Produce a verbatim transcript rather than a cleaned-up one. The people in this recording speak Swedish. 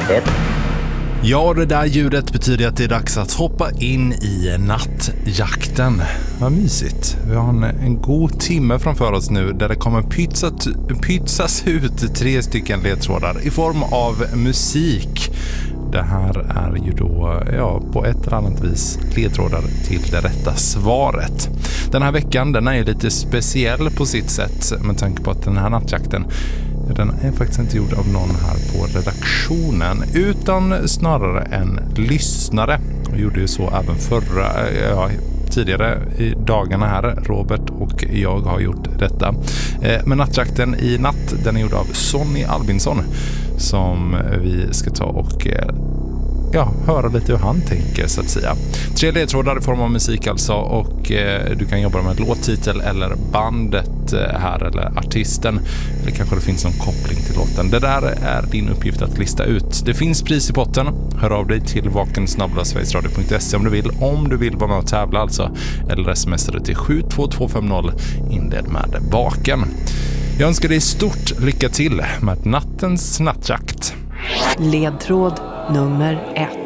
ett. Ja, det där ljudet betyder att det är dags att hoppa in i nattjakten. Vad mysigt. Vi har en, en god timme framför oss nu där det kommer pytsat, pytsas ut tre stycken ledtrådar i form av musik. Det här är ju då, ja, på ett eller annat vis ledtrådar till det rätta svaret. Den här veckan, den är ju lite speciell på sitt sätt med tanke på att den här nattjakten, den är faktiskt inte gjord av någon här på redaktionen utan snarare en lyssnare. Jag gjorde ju så även förra, ja, tidigare i dagarna här. Robert och jag har gjort detta. Men nattjakten i natt, den är gjord av Sonny Albinsson som vi ska ta och ja, höra lite hur han tänker så att säga. Tre ledtrådar i form av musik alltså, och eh, du kan jobba med låttitel eller bandet eh, här eller artisten, eller kanske det finns någon koppling till låten. Det där är din uppgift att lista ut. Det finns pris i potten. Hör av dig till vaken snabel-a sverigesradio punkt se om du vill, om du vill vara med och tävla alltså, eller smsar du till sju två två fem noll inled med vaken. Jag önskar dig stort lycka till med nattens nattjakt. Ledtråd nummer ett.